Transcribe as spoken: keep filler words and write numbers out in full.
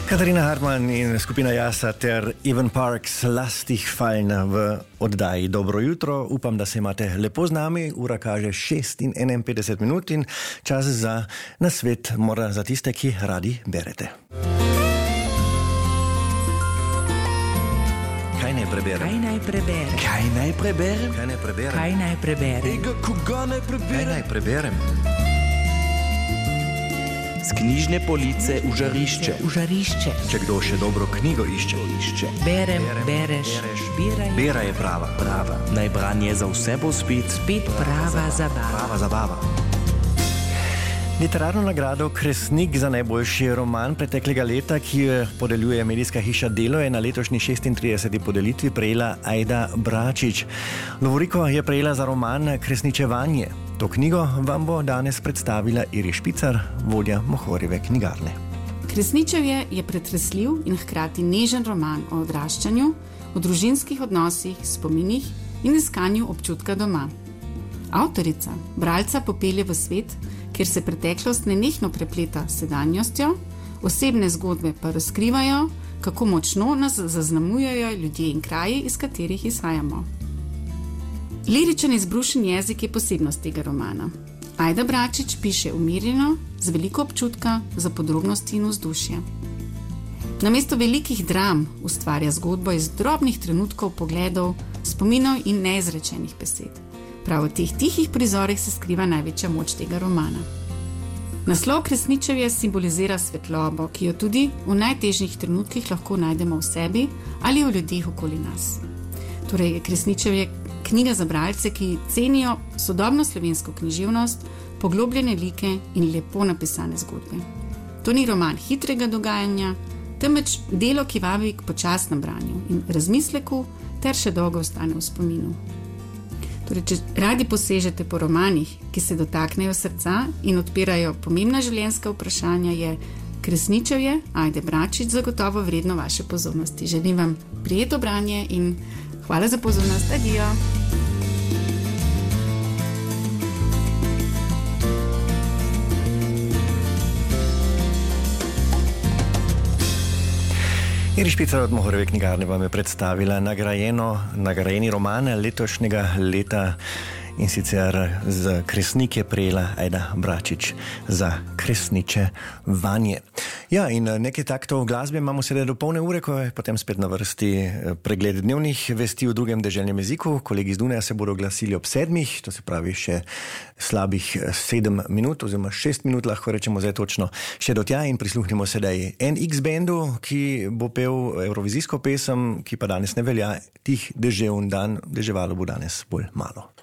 Katarina Hartmann in skupina Jasa ter Ivan Parks Lastih faln v oddaji Dobro jutro. Upam, da se imate lepo z nami. Ura kaže šest in enainpetdeset minut in čas za nasvet mora za tiste, ki radi berete. Kaj naj preberem? Kaj naj preberem? Kaj naj preberem? Kaj naj preberem? Kaj naj preberem? Ega, koga naj preberem? Kaj naj preberem? Z knjižne police v žarišče. V žarišče. Če kdo še dobro knjigo išče, Išče. Berem, Berem, bereš, bereš. biraj. bera je prava. Prava. Naj branje za vse bo spet. Spet prava zabava. Prava zabava. Literarno nagrado Kresnik za najboljši roman preteklega leta, ki jo podeljuje medijska hiša Delo, je na letošnji šestintrideseti podelitvi prejela Ajda Bračič. Lovoriko je prejela za roman Kresničevanje. To knjigo vam bo danes predstavila Iri Špicar, vodja Mohorjeve knjigarne. Kresničevje je pretresljiv in hkrati nežen roman o odraščanju, o družinskih odnosih, spominih in iskanju občutka doma. Avtorica bralca popelje v svet, kjer se preteklost nenehno prepleta s sedanjostjo, osebne zgodbe pa razkrivajo, kako močno nas zaznamujejo ljudje in kraji, iz katerih izhajamo. Liričen izbrušen jezik je posebnost tega romana. Ajda Bračič piše umirjeno, z veliko občutka za podrobnosti in vzdušje. Namesto velikih dram ustvarja zgodbo iz drobnih trenutkov, pogledov, spominov in neizrečenih besed. Prav v teh tihih prizorih se skriva največja moč tega romana. Naslov Kresničevje simbolizira svetlobo, ki jo tudi v najtežjih trenutkih lahko najdemo v sebi ali v ljudeh okoli nas. Torej, Kresničevje knjiga za bralce, ki cenijo sodobno slovensko književnost, poglobljene like in lepo napisane zgodbe. To ni roman hitrega dogajanja, temveč delo, ki vabi k počasnem branju in razmisleku ter še dolgo ostane v spominu. Torej, če radi posežete po romanih, ki se dotaknejo srca in odpirajo pomembna življenjska vprašanja, je Kresničevje Ajde Bračič zagotovo vredno vaše pozornosti. Želim vam prijetno branje in hvala za pozornost. Adijo! Iri Špicar od Mohorjeve knjigarne vam je predstavila nagrajeno, nagrajeni roman letošnjega leta in sicer z Kresnik je prejela Ajda Bračič za Kresničevanje. Ja, in nekaj taktov glasbe imamo sedaj do polne ure, ko je potem spet na vrsti pregled dnevnih vesti v drugem deželnem jeziku. Kolegi z Dunaja se bodo glasili ob sedmih, to se pravi še slabih sedem minut, oziroma šest minut, lahko rečemo zdaj točno, še do tja in prisluhnimo sedaj N X bandu, ki bo pel evrovizijsko pesem, ki pa danes ne velja, tih deževn dan, deževalo bo danes bolj malo.